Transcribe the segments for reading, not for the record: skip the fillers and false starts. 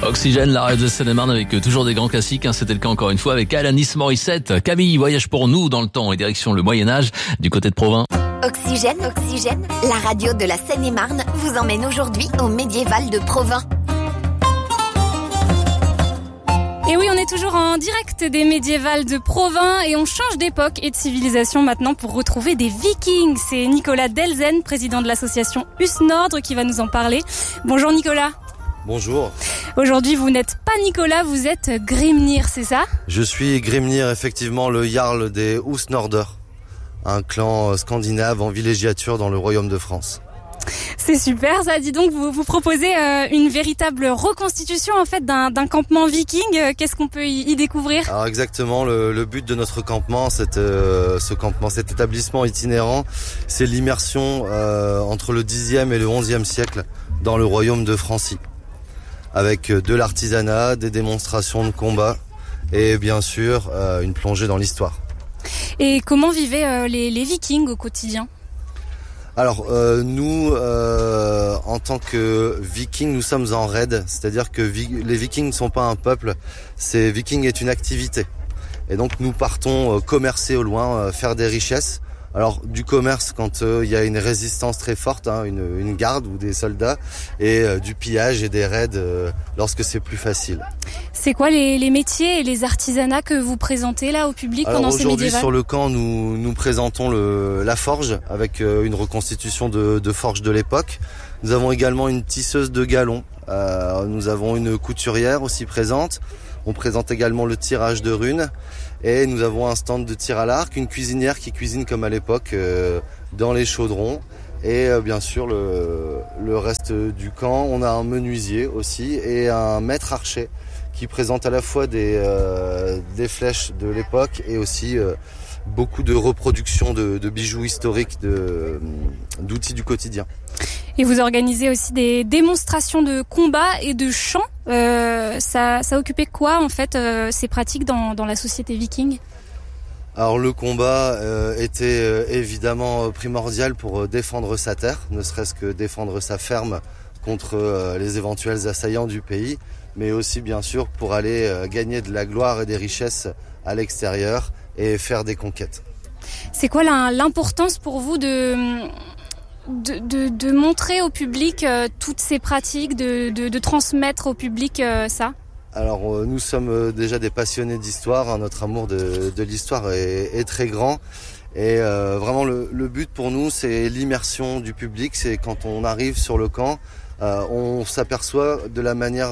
Oxygène, la radio de Seine-et-Marne avec toujours des grands classiques. C'était le cas encore une fois avec Alanis Morissette. Camille voyage pour nous dans le temps et direction le Moyen-Âge du côté de Provins. Oxygène, la radio de la Seine-et-Marne vous emmène aujourd'hui au médiéval de Provins. Et oui, on est toujours en direct des médiévals de Provins et on change d'époque et de civilisation maintenant pour retrouver des vikings. C'est Nicolas Delzen, président de l'association Usnordre, qui va nous en parler. Bonjour Nicolas. Bonjour. Aujourd'hui, vous n'êtes pas Nicolas, vous êtes Grimnir, c'est ça ? Je suis Grimnir, effectivement, le jarl des Usnordr, un clan scandinave en villégiature dans le royaume de France. C'est super ça, dis donc, vous proposez une véritable reconstitution en fait d'un campement viking. Qu'est-ce qu'on peut y découvrir ? Alors exactement, le but de notre campement, cet établissement itinérant, c'est l'immersion entre le 10e et le 11e siècle dans le royaume de Francie, avec de l'artisanat, des démonstrations de combat et bien sûr une plongée dans l'histoire. Et comment vivaient les vikings au quotidien ? Alors nous, en tant que vikings, nous sommes en raid, c'est-à-dire que les vikings ne sont pas un peuple, viking est une activité. Et donc nous partons commercer au loin, faire des richesses. Alors du commerce quand il y a une résistance très forte, une garde ou des soldats, et du pillage et des raids lorsque c'est plus facile. C'est quoi les métiers et les artisanats que vous présentez là au public pendant ces médiévals ? Aujourd'hui sur le camp nous présentons la forge avec une reconstitution de forge de l'époque. Nous avons également une tisseuse de galons, nous avons une couturière aussi présente. On présente également le tirage de runes et nous avons un stand de tir à l'arc, une cuisinière qui cuisine comme à l'époque dans les chaudrons et bien sûr le reste du camp. On a un menuisier aussi et un maître archer qui présente à la fois des flèches de l'époque et aussi beaucoup de reproductions de bijoux historiques, d'outils du quotidien. Et vous organisez aussi des démonstrations de combat et de chant. Ça occupait quoi en fait ces pratiques dans la société viking ? Alors le combat était évidemment primordial pour défendre sa terre, ne serait-ce que défendre sa ferme contre les éventuels assaillants du pays, mais aussi bien sûr pour aller gagner de la gloire et des richesses à l'extérieur et faire des conquêtes. C'est quoi l'importance pour vous de montrer au public toutes ces pratiques, de transmettre au public ça ? Alors nous sommes déjà des passionnés d'histoire, notre amour de l'histoire est très grand et vraiment le but pour nous c'est l'immersion du public, c'est quand on arrive sur le camp, on s'aperçoit de la manière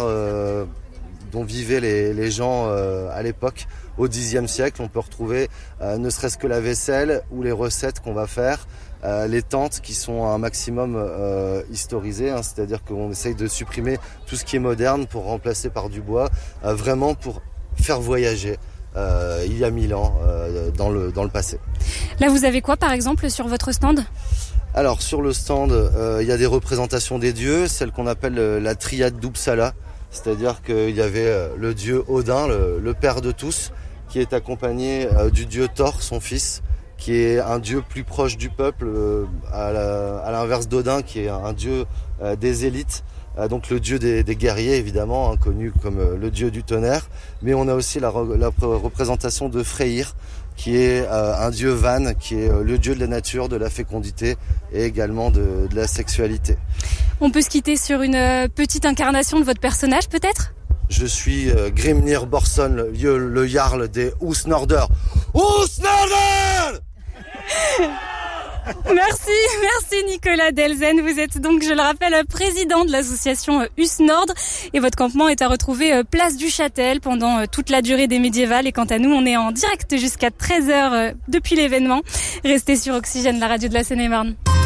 dont vivaient les gens à l'époque. Au Xe siècle, on peut retrouver ne serait-ce que la vaisselle ou les recettes qu'on va faire, les tentes qui sont un maximum historisées, c'est-à-dire qu'on essaye de supprimer tout ce qui est moderne pour remplacer par du bois, vraiment pour faire voyager il y a 1000 ans dans le passé. Là, vous avez quoi par exemple sur votre stand ? Alors sur le stand, il y a des représentations des dieux, celle qu'on appelle la triade d'Uppsala, c'est-à-dire qu'il y avait le dieu Odin, le père de tous, qui est accompagné du dieu Thor, son fils, qui est un dieu plus proche du peuple, à l'inverse d'Odin, qui est un dieu des élites, donc le dieu des guerriers évidemment, connu comme le dieu du tonnerre, mais on a aussi la représentation de Freyr, qui est un dieu Van, qui est le dieu de la nature, de la fécondité et également de la sexualité. On peut se quitter sur une petite incarnation de votre personnage peut-être ? Je suis Grimnir Borson, le jarl des Usnordr. Usnordr! Merci Nicolas Delzen. Vous êtes donc, je le rappelle, président de l'association Usnordre et votre campement est à retrouver place du Châtel pendant toute la durée des médiévals. Et quant à nous, on est en direct jusqu'à 13h depuis l'événement. Restez sur Oxygène, la radio de la Seine-et-Marne.